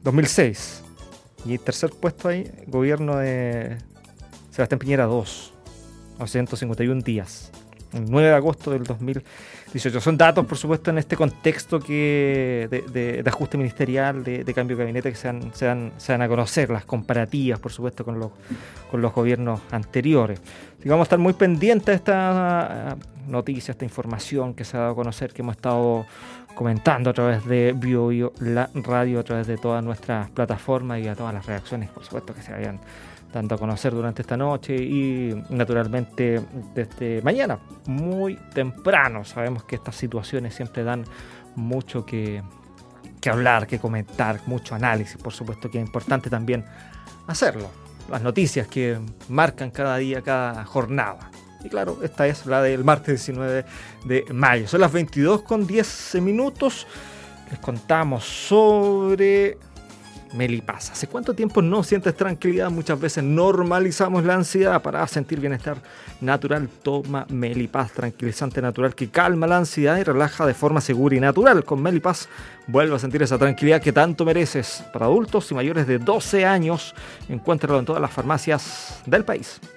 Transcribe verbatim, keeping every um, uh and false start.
dos mil seis. Y tercer puesto ahí, gobierno de Sebastián Piñera dos, doscientos cincuenta y uno días. El nueve de agosto del dos mil dieciocho. Son datos, por supuesto, en este contexto que de, de, de ajuste ministerial, de, de cambio de gabinete, que se dan, se, dan, se dan a conocer, las comparativas, por supuesto, con los, con los gobiernos anteriores. Así que vamos a estar muy pendientes de esta noticia, esta información que se ha dado a conocer, que hemos estado comentando a través de Bio Bio, la radio, a través de todas nuestras plataformas y a todas las reacciones, por supuesto, que se habían dando a conocer durante esta noche y naturalmente desde mañana, muy temprano. Sabemos que estas situaciones siempre dan mucho que, que hablar, que comentar, mucho análisis. Por supuesto que es importante también hacerlo. Las noticias que marcan cada día, cada jornada. Y claro, esta es la del martes diecinueve de mayo. Son las veintidós con diez minutos. Les contamos sobre Melipaz. ¿Hace cuánto tiempo no sientes tranquilidad? Muchas veces normalizamos la ansiedad. Para sentir bienestar natural, toma Melipaz, tranquilizante natural que calma la ansiedad y relaja de forma segura y natural. Con Melipaz vuelve a sentir esa tranquilidad que tanto mereces. Para adultos y mayores de doce años, encuéntralo en todas las farmacias del país.